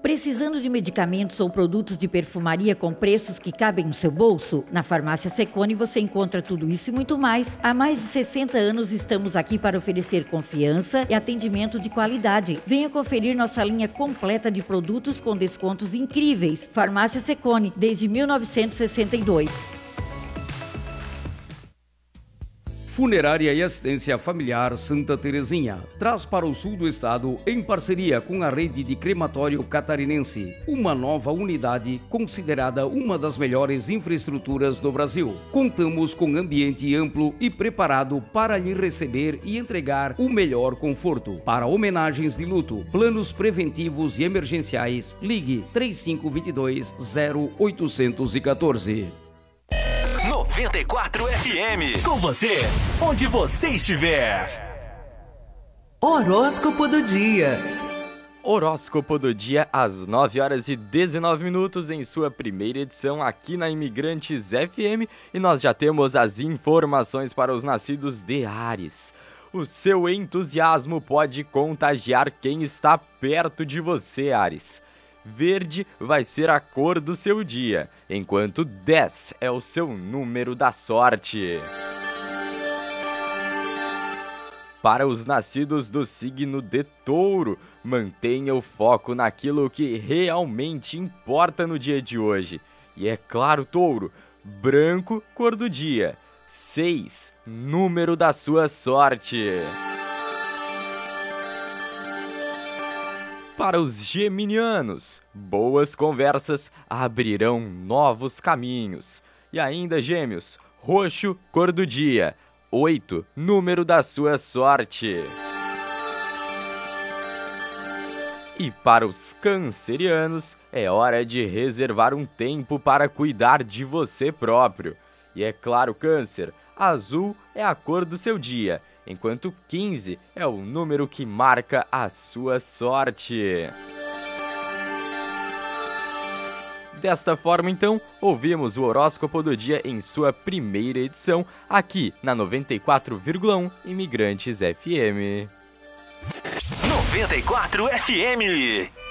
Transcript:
Precisando de medicamentos ou produtos de perfumaria com preços que cabem no seu bolso? Na Farmácia Secone você encontra tudo isso e muito mais. Há mais de 60 anos estamos aqui para oferecer confiança e atendimento de qualidade. Venha conferir nossa linha completa de produtos com descontos incríveis. Farmácia Secone, desde 1962. Funerária e Assistência Familiar Santa Terezinha traz para o sul do estado, em parceria com a rede de crematório catarinense, uma nova unidade considerada uma das melhores infraestruturas do Brasil. Contamos com ambiente amplo e preparado para lhe receber e entregar o melhor conforto. Para homenagens de luto, planos preventivos e emergenciais, ligue 3522-0814. 94 FM. Com você, onde você estiver. Horóscopo do dia. Horóscopo do dia às 9 horas e 19 minutos em sua primeira edição aqui na Imigrantes FM. E nós já temos as informações para os nascidos de Áries. O seu entusiasmo pode contagiar quem está perto de você, Áries. Verde vai ser a cor do seu dia, enquanto 10 é o seu número da sorte. Para os nascidos do signo de Touro, mantenha o foco naquilo que realmente importa no dia de hoje. E é claro, Touro, branco, cor do dia. 6, número da sua sorte. Para os geminianos, boas conversas abrirão novos caminhos. E ainda, Gêmeos, roxo, cor do dia. 8, número da sua sorte. E para os cancerianos, é hora de reservar um tempo para cuidar de você próprio. E é claro, Câncer, azul é a cor do seu dia, enquanto 15 é o número que marca a sua sorte. Desta forma, então, ouvimos o horóscopo do dia em sua primeira edição, aqui na 94,1 Imigrantes FM. 94 FM.